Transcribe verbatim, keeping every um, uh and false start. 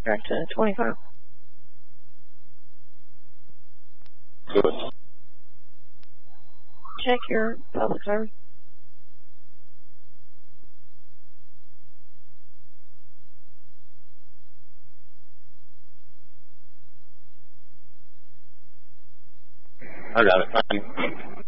Back to twenty-five. Good. Check your public service. I got it. Thank you.